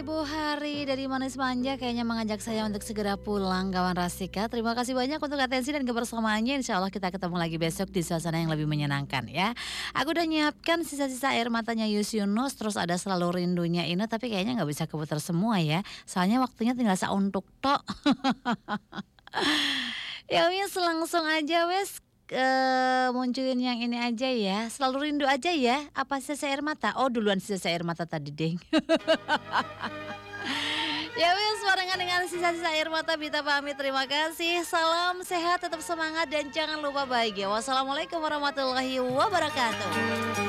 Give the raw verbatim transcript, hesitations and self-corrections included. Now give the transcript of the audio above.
Ibu Hari dari Manis Manja kayaknya mengajak saya untuk segera pulang kawan Rasika. Terima kasih banyak untuk atensi dan kebersamaannya. Insya Allah kita ketemu lagi besok di suasana yang lebih menyenangkan ya. Aku udah nyiapkan sisa-sisa air matanya Yus Yunus. Terus ada Selalu Rindunya Ine. Tapi kayaknya gak bisa keputar semua ya. Soalnya waktunya tinggal sauntuk tok. Ya wis langsung aja wes. Eee, munculin yang ini aja ya. Selalu Rindu aja ya. Apa Sisa Air Mata? Oh duluan Sisa Air Mata tadi deng. Ya wis barengan dengan Sisa-Sisa Air Mata Bita pamit, terima kasih. Salam sehat, tetap semangat dan jangan lupa bahagia. Wassalamualaikum warahmatullahi wabarakatuh.